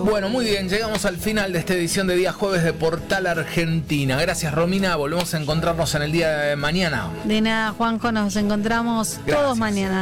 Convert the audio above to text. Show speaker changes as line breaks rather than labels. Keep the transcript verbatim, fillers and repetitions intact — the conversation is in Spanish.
Bueno, muy bien, llegamos al final de esta edición de día jueves de Portal Argentina. Gracias, Romina, volvemos a encontrarnos en el día de mañana.
De nada, Juanjo, nos encontramos
Gracias.
todos mañana.